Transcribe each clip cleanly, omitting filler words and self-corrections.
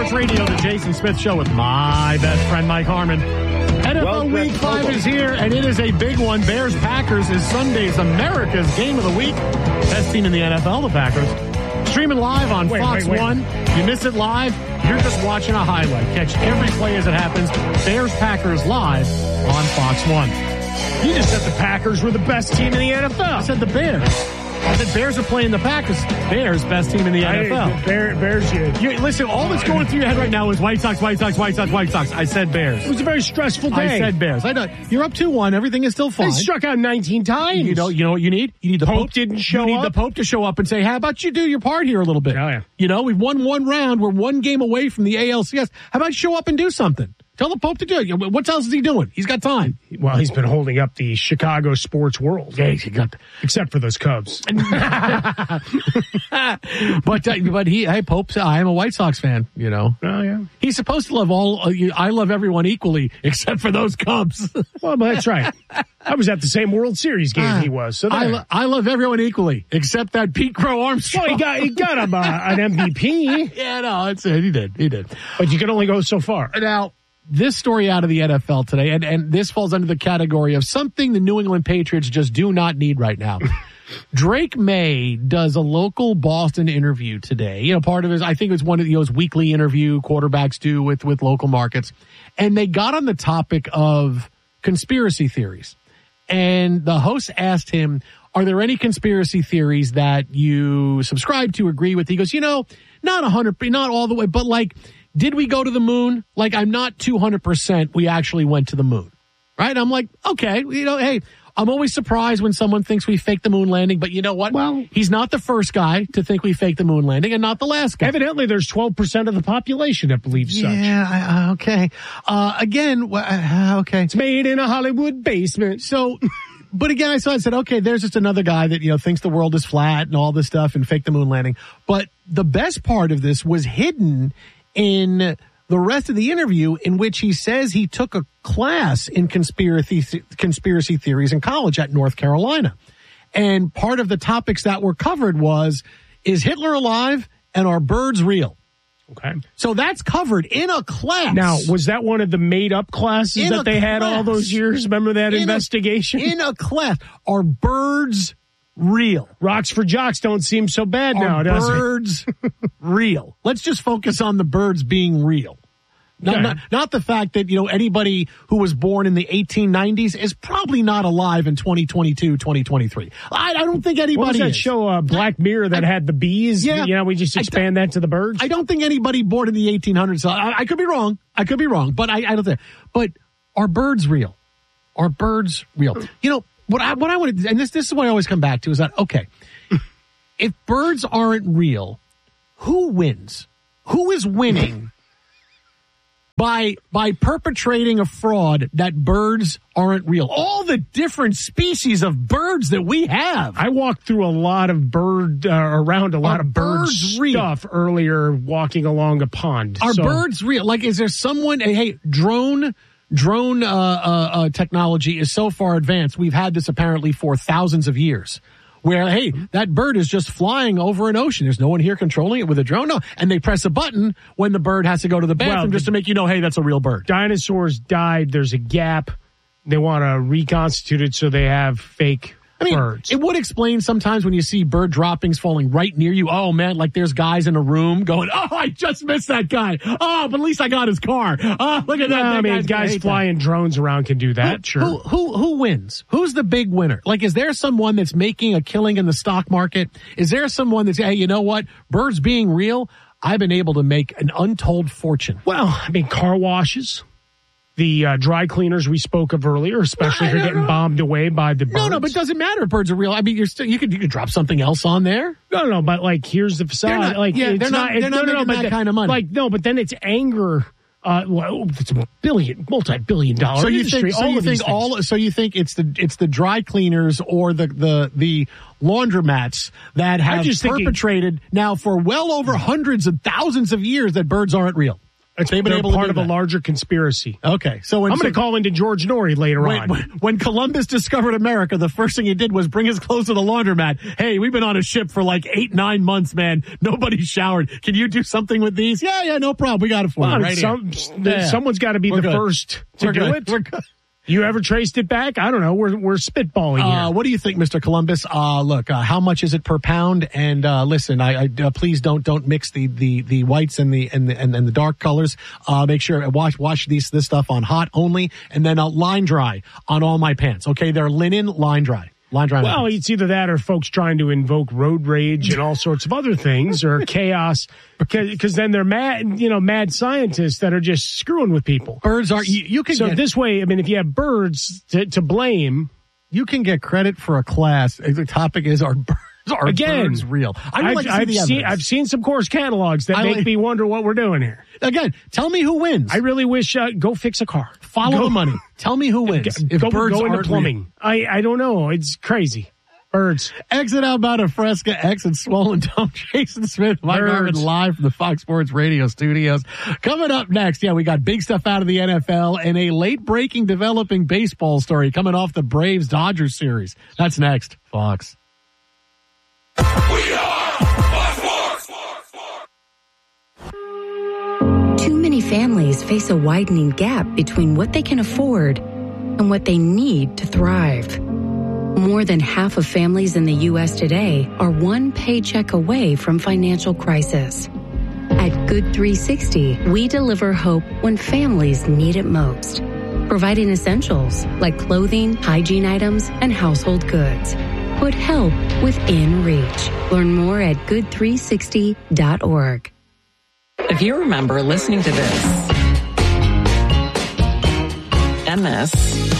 Sports Radio, the Jason Smith Show with my best friend, Mike Harmon. NFL Week 5 is here, and it is a big one. Bears-Packers is Sunday's America's Game of the Week. Best team in the NFL, the Packers. Streaming live on Fox 1. You miss it live, you're just watching a highlight. Catch every play as it happens. Bears-Packers live on Fox 1. You just said the Packers were the best team in the NFL. I said the Bears. I said Bears are playing the Packers. Bears, best team in the NFL. Bears, listen, all that's going through your head right now is White Sox. I said Bears. It was a very stressful day. I said Bears. I know. You're up 2-1. Everything is still fine. They struck out 19 times. You know what you need? You need the Pope didn't show up. You need the Pope to show up and say, how about you do your part here a little bit? Oh, yeah. You know, we've won one round. We're one game away from the ALCS. How about you show up and do something? Tell the Pope to do it. What else is he doing? He's got time. Well, he's been holding up the Chicago sports world. Yeah, he got except for those Cubs. But hey, Pope, I am a White Sox fan, you know. Oh, yeah. He's supposed to love I love everyone equally except for those Cubs. Well, that's right. I was at the same World Series game he was. So I love everyone equally except that Pete Crow Armstrong. Well, he got him an MVP. Yeah, no, he did. But you can only go so far. Now, this story out of the NFL today, and this falls under the category of something the New England Patriots just do not need right now. Drake May does a local Boston interview today. You know, part of his, I think it's one of his weekly interview quarterbacks do with local markets. And they got on the topic of conspiracy theories. And the host asked him, are there any conspiracy theories that you subscribe to, agree with? He goes, not 100%, not all the way, but like, did we go to the moon? Like, I'm not 200% we actually went to the moon, right? I'm like, okay, hey, I'm always surprised when someone thinks we faked the moon landing, but you know what? Well, he's not the first guy to think we faked the moon landing and not the last guy. Evidently, there's 12% of the population that believes such. Yeah, okay. Okay. It's made in a Hollywood basement. So, but again, I said, okay, there's just another guy that, thinks the world is flat and all this stuff and faked the moon landing. But the best part of this was hidden in the rest of the interview, in which he says he took a class in conspiracy theories in college at North Carolina. And part of the topics that were covered was, is Hitler alive and are birds real? Okay. So that's covered in a class. Now, was that one of the made-up classes that they had all those years? Remember that investigation? In a class. Are birds real? Rocks for jocks don't seem so bad now, does it? Are birds real? Let's just focus on the birds being real. Not the fact that, anybody who was born in the 1890s is probably not alive in 2022, 2023. I don't think anybody What was that is. show, Black Mirror, that had the bees? Yeah. We just expand that to the birds? I don't think anybody born in the 1800s. I could be wrong. But I don't think. But are birds real? Are birds real? What I want to, and this is what I always come back to, is that, okay, if birds aren't real, who wins? Who is winning by perpetrating a fraud that birds aren't real? All the different species of birds that we have. I walked through around a lot of bird stuff earlier walking along a pond. Are birds real? Like, is there someone, hey, drone technology is so far advanced. We've had this apparently for thousands of years, where, hey, that bird is just flying over an ocean. There's no one here controlling it with a drone. No. And they press a button when the bird has to go to the bathroom just to make you know, hey, that's a real bird. Dinosaurs died. There's a gap. They want to reconstitute it so they have fake birds. It would explain sometimes when you see bird droppings falling right near you. Oh, man, like there's guys in a room going, oh, I just missed that guy. Oh, but at least I got his car. Oh, look at that. Guys flying drones around can do that, sure. Who wins? Who's the big winner? Like, is there someone that's making a killing in the stock market? Is there someone that's, hey, you know what? Birds being real, I've been able to make an untold fortune. Well, car washes. The dry cleaners we spoke of earlier, especially if you're getting bombed away by the birds. No, but it doesn't matter if birds are real. I mean, you could drop something else on there. No, but like, here's the facade. They're not making that kind of money. But then it's anger. It's a multi-billion-dollar industry. So you think it's the dry cleaners or the laundromats that have perpetrated now for well over hundreds of thousands of years that birds aren't real. They've been able part of a larger conspiracy. Okay, so I'm going to call into George Norrie later on. When Columbus discovered America, the first thing he did was bring his clothes to the laundromat. Hey, we've been on a ship for like 8-9 months, man. Nobody showered. Can you do something with these? Yeah, no problem. We got it for you right here. Someone's got to be first to do it. We're good. You ever traced it back? I don't know. We're spitballing here. What do you think, Mr. Columbus? Look, how much is it per pound? And listen, I please don't mix the whites and the dark colors. Make sure wash this stuff on hot only, and then line dry on all my pants. Okay, they're linen line dry. Well, it's either that or folks trying to invoke road rage and all sorts of other things, or chaos, because then they're mad scientists that are just screwing with people. Birds are you can so this way. I mean, if you have birds to blame, you can get credit for a class. The topic is are birds real? I've seen some course catalogs that make me wonder what we're doing here. Again, tell me who wins. I really wish go fix a car. Follow the money. Tell me who wins. If birds go into plumbing. I don't know. It's crazy. Birds. Exit Albano Fresca, exit Swollen Dome. Jason Smith, Mike Harmon, live from the Fox Sports Radio studios. Coming up next, we got big stuff out of the NFL and a late-breaking developing baseball story coming off the Braves-Dodgers series. That's next. Fox. We are Fox Sports. Too many families face a widening gap between what they can afford and what they need to thrive. More than half of families in the U.S. today are one paycheck away from financial crisis. At Good 360, we deliver hope when families need it most, providing essentials like clothing, hygiene items, and household goods. Put help within reach. Learn more at good360.org. If you remember listening to this and this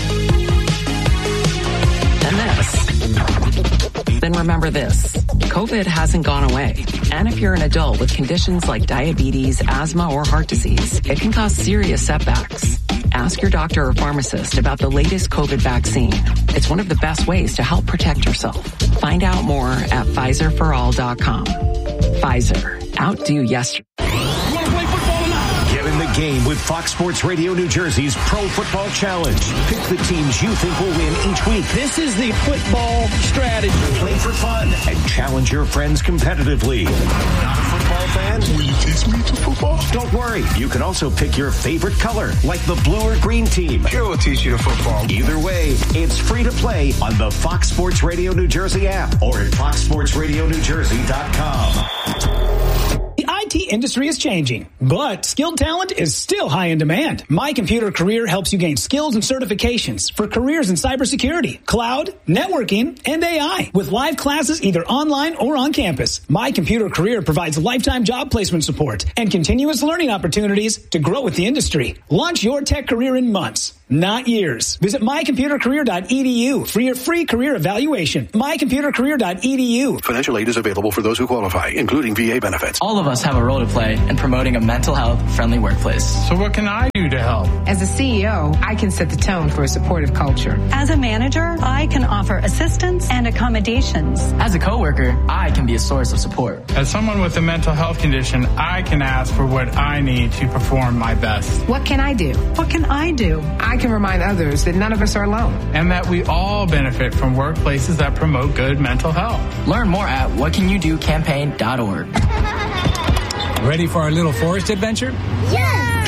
and this, then remember this. COVID hasn't gone away. And if you're an adult with conditions like diabetes, asthma, or heart disease, it can cause serious setbacks. Ask your doctor or pharmacist about the latest COVID vaccine. It's one of the best ways to help protect yourself. Find out more at PfizerForAll.com. Pfizer. Outdo yesterday. Get in the game with Fox Sports Radio New Jersey's Pro Football Challenge. Pick the teams you think will win each week. This is the football strategy. Play for fun and challenge your friends competitively. Not a football fan? Will you teach me to football? Don't worry. You can also pick your favorite color, like the blue or green team. Sure, we'll teach you to football. Either way, it's free to play on the Fox Sports Radio New Jersey app or at foxsportsradionewjersey.com. The IT industry is changing, but skilled talent is still high in demand. My Computer Career helps you gain skills and certifications for careers in cybersecurity, cloud, networking, and AI with live classes either online or on campus. My Computer Career provides lifetime job placement support and continuous learning opportunities to grow with the industry. Launch your tech career in months, not years. Visit mycomputercareer.edu for your free career evaluation. mycomputercareer.edu. Financial aid is available for those who qualify, including VA benefits. All of us have a role to play in promoting a mental health friendly workplace. So what can I do to help? As a CEO, I can set the tone for a supportive culture. As a manager, I can offer assistance and accommodations. As a coworker, I can be a source of support. As someone with a mental health condition, I can ask for what I need to perform my best. What can I do? What can I do? I can remind others that none of us are alone. And that we all benefit from workplaces that promote good mental health. Learn more at whatcanyoudocampaign.org. Ready for our little forest adventure? Yeah!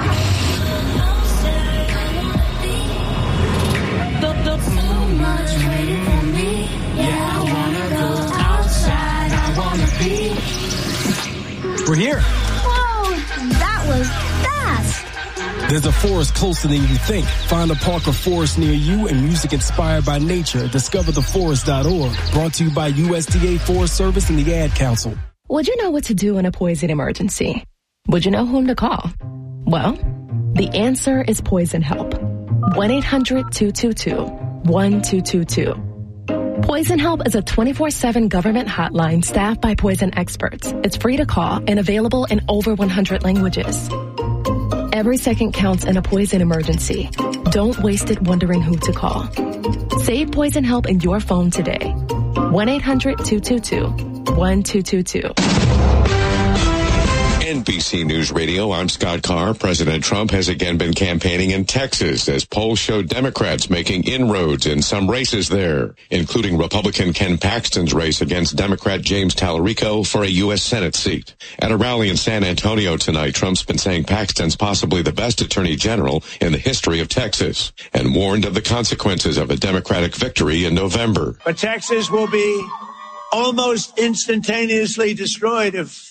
So much waiting for me. Yeah, I wanna go outside. I wanna be. We're here. Whoa, that was fast. There's a forest closer than you think. Find a park or forest near you and music inspired by nature. DiscoverTheForest.org. Brought to you by USDA Forest Service and the Ad Council. Would you know what to do in a poison emergency? Would you know whom to call? Well, the answer is Poison Help. 1-800-222-1222. Poison Help is a 24/7 government hotline staffed by poison experts. It's free to call and available in over 100 languages. Every second counts in a poison emergency. Don't waste it wondering who to call. Save Poison Help in your phone today. 1-800-222-1222. NBC News Radio, I'm Scott Carr. President Trump has again been campaigning in Texas as polls show Democrats making inroads in some races there, including Republican Ken Paxton's race against Democrat James Tallarico for a U.S. Senate seat. At a rally in San Antonio tonight, Trump's been saying Paxton's possibly the best attorney general in the history of Texas and warned of the consequences of a Democratic victory in November. But Texas will be almost instantaneously destroyed if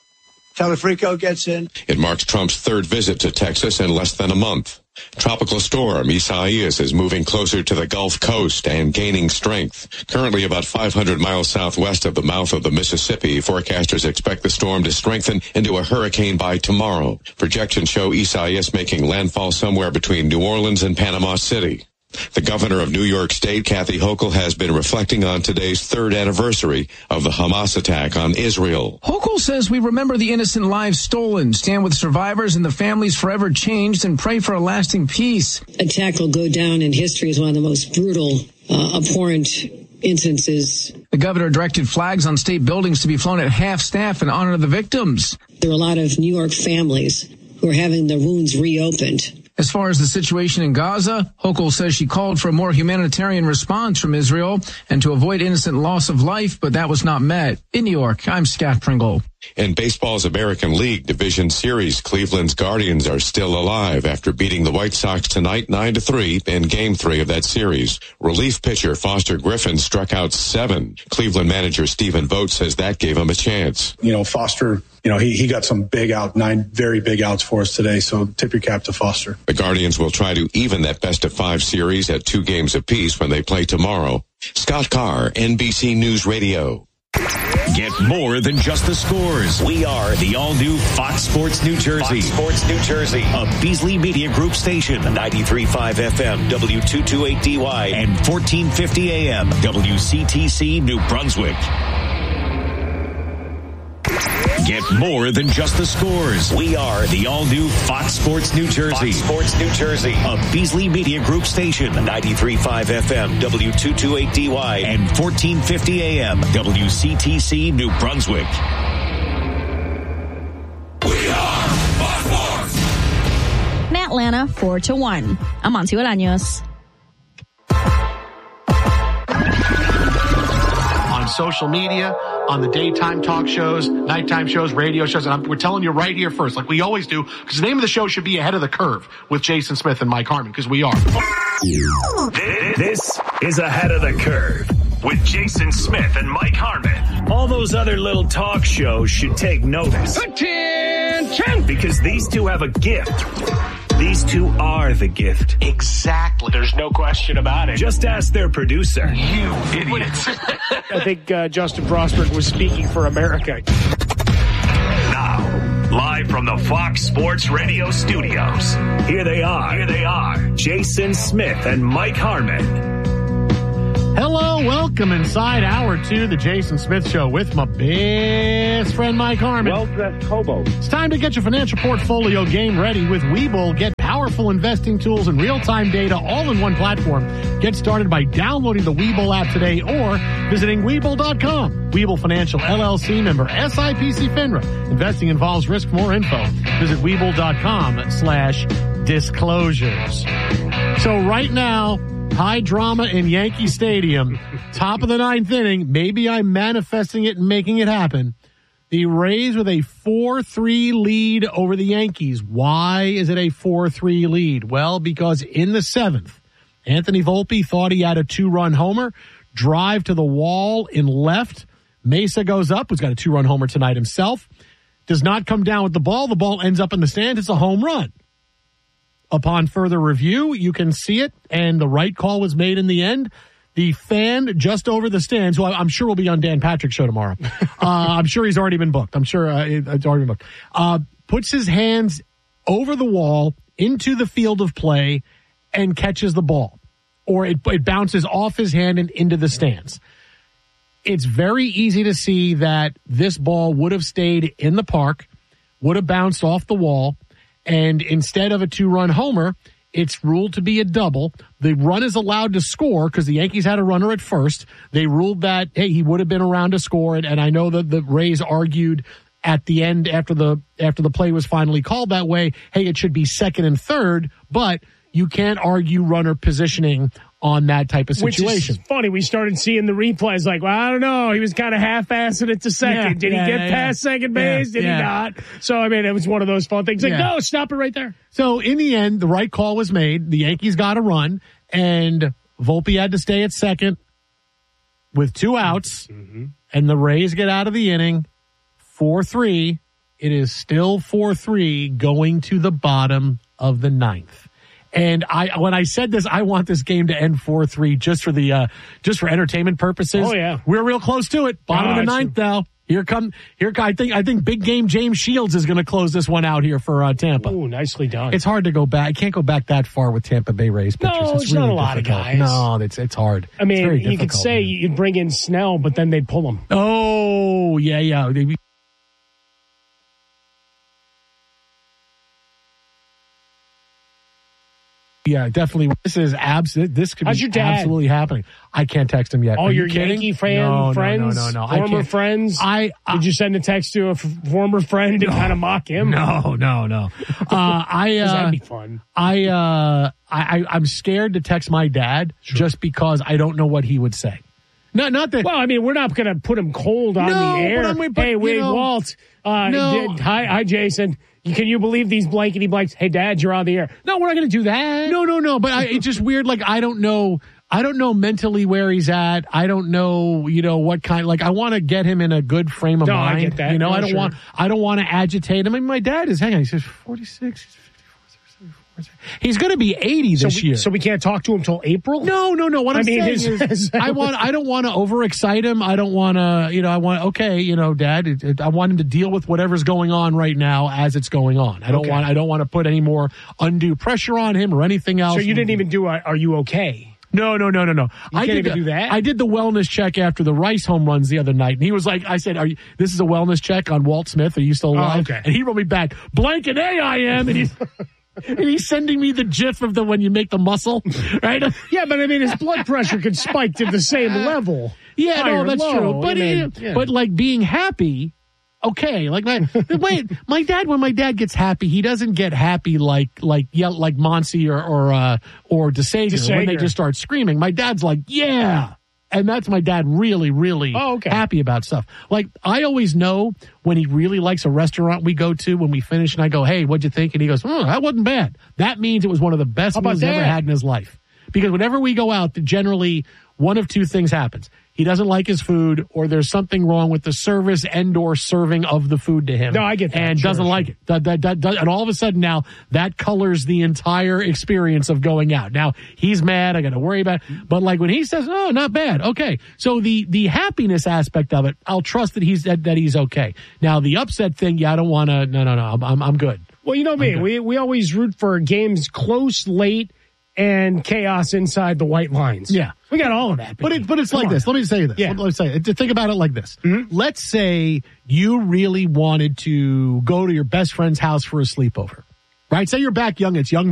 Tallarico gets in. It marks Trump's third visit to Texas in less than a month. Tropical storm Isaias is moving closer to the Gulf Coast and gaining strength. Currently about 500 miles southwest of the mouth of the Mississippi, forecasters expect the storm to strengthen into a hurricane by tomorrow. Projections show Isaias making landfall somewhere between New Orleans and Panama City. The governor of New York State, Kathy Hochul, has been reflecting on today's third anniversary of the Hamas attack on Israel. Hochul says we remember the innocent lives stolen, stand with survivors and the families forever changed, and pray for a lasting peace. Attack will go down in history as one of the most brutal, abhorrent instances. The governor directed flags on state buildings to be flown at half staff in honor of the victims. There are a lot of New York families who are having their wounds reopened. As far as the situation in Gaza, Hochul says she called for a more humanitarian response from Israel and to avoid innocent loss of life, but that was not met. In New York, I'm Scott Pringle. In baseball's American League Division Series, Cleveland's Guardians are still alive after beating the White Sox tonight 9-3 in Game 3 of that series. Relief pitcher Foster Griffin struck out 7. Cleveland manager Stephen Vogt says that gave him a chance. Foster, he got some big out, 9 very big outs for us today, so tip your cap to Foster. The Guardians will try to even that best-of-5 series at 2 games apiece when they play tomorrow. Scott Carr, NBC News Radio. Get more than just the scores. We are the all-new Fox Sports New Jersey. Fox Sports New Jersey. A Beasley Media Group station. 93.5 FM, W228DY, and 1450 AM, WCTC, New Brunswick. Get more than just the scores. We are the all-new Fox Sports New Jersey. Fox Sports New Jersey. A Beasley Media Group station. 93.5 FM, W228DY, and 1450 AM, WCTC, New Brunswick. We are Fox Sports. Atlanta 4-1. I'm Monty Bolaños. On social media, on the daytime talk shows, nighttime shows, radio shows, and we're telling you right here first, like we always do, because the name of the show should be Ahead of the Curve with Jason Smith and Mike Harmon, because we are. This is Ahead of the Curve with Jason Smith and Mike Harmon. All those other little talk shows should take notice. Attention! Because these two have a gift. These two are the gift. Exactly. There's no question about it. Just ask their producer. You idiots. I think Justin Frostberg was speaking for America. Now, live from the Fox Sports Radio studios, here they are, Jason Smith and Mike Harmon. Hello, welcome inside Hour 2, the Jason Smith Show with my best friend Mike Harmon. Well-dressed hobo. It's time to get your financial portfolio game ready with Webull. Get powerful investing tools and real-time data all in one platform. Get started by downloading the Webull app today or visiting Webull.com. Webull Financial LLC, member SIPC FINRA. Investing involves risk. For more info, visit Webull.com/disclosures. So right now, high drama in Yankee Stadium, top of the 9th inning. Maybe I'm manifesting it and making it happen. The Rays with a 4-3 lead over the Yankees. Why is it a 4-3 lead? Well, because in the 7th, Anthony Volpe thought he had a 2-run homer. Drive to the wall in left. Mesa goes up, who's got a 2-run homer tonight himself. Does not come down with the ball. The ball ends up in the stands. It's a home run. Upon further review, you can see it, and the right call was made in the end. The fan just over the stands, who I'm sure will be on Dan Patrick's show tomorrow. I'm sure he's already been booked. I'm sure it's already been booked. Puts his hands over the wall into the field of play and catches the ball. Or it bounces off his hand and into the stands. It's very easy to see that this ball would have stayed in the park, would have bounced off the wall, and instead of a 2-run homer, it's ruled to be a double. The run is allowed to score because the Yankees had a runner at first. They ruled that, hey, he would have been around to score it. And I know that the Rays argued at the end after the play was finally called that way, hey, it should be second and third, but you can't argue runner positioning on that type of situation. Which is funny. We started seeing the replays like, well, I don't know. He was kind of half-assing it to second. Did he get past second base? Did he not? So, I mean, it was one of those fun things. Like, no, stop it right there. So, in the end, the right call was made. The Yankees got a run, and Volpe had to stay at second with 2 outs, and the Rays get out of the inning 4-3. It is still 4-3 going to the bottom of the 9th. And when I said this, I want this game to end 4-3 just for entertainment purposes. Oh yeah, we're real close to it. Bottom of the 9th now. Here. I think big game James Shields is going to close this one out here for Tampa. Oh, nicely done. It's hard to go back. I can't go back that far with Tampa Bay Rays pitchers. No, it's really not a lot of guys. No, it's hard. I mean, you could say you'd bring in Snell, but then they'd pull him. Oh yeah. Yeah, definitely. This could How's be your dad? Absolutely happening. I can't text him yet. Oh, Are you your kidding? Yankee friends? No. Former friends? Did you send a text to a former friend to kind of mock him? No. That'd be fun. I'm scared to text my dad just because I don't know what he would say. Not that. Well, I mean, we're not going to put him cold on the air. Hey, Wade Walt. Hi, Jason. Can you believe these blankety blanks? Hey, Dad, you're on the air. No, we're not going to do that. No. But it's just weird. Like, I don't know mentally where he's at. I don't know, what kind. Like, I want to get him in a good frame of mind. I get that. I don't want to agitate him. I mean, my dad is. Hang on, he says 46. He's going to be 80 this year. So we can't talk to him till April? No. What I'm saying is I don't want to overexcite him. I don't want to, Dad, I want him to deal with whatever's going on right now as it's going on. I don't want to put any more undue pressure on him or anything else. So you didn't even do are you okay? No. You can't even do that? I did the wellness check after the Rice home runs the other night, and he was like, I said, this is a wellness check on Walt Smith. Are you still alive? Oh, okay. And he wrote me back, blanket A I am, and he's... And he's sending me the gif of when you make the muscle, right? Yeah, but I mean, his blood pressure could spike to the same level. Yeah, no, that's true. But but like being happy, okay. Like my dad, when my dad gets happy, he doesn't get happy like Monsi or DeSager when they just start screaming. My dad's like, yeah. And that's my dad really, really happy about stuff. Like, I always know when he really likes a restaurant we go to when we finish, and I go, hey, what'd you think? And he goes, that wasn't bad. That means it was one of the best meals he's ever had in his life. Because whenever we go out, generally one of two things happens. He doesn't like his food, or there's something wrong with the service and or serving of the food to him. No, I get that. And doesn't like it. And all of a sudden now, that colors the entire experience of going out. Now, he's mad. I got to worry about it. But like when he says, oh, not bad. Okay. So the happiness aspect of it, I'll trust that he's okay. Now, the upset thing, I don't want to, no. I'm good. Well, you know me. We always root for games close, late, and chaos inside the white lines. Yeah. We got all of that. But it's like this. Let me say this. Yeah. Let me say it. Think about it like this. Mm-hmm. Let's say you really wanted to go to your best friend's house for a sleepover, right? Say you're back young. It's young